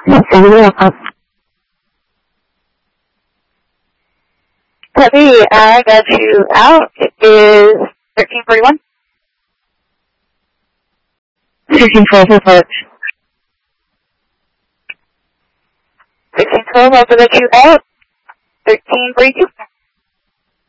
Copy, I got you out. It is 1341. 1612, 1612, I'll let you out. 1342.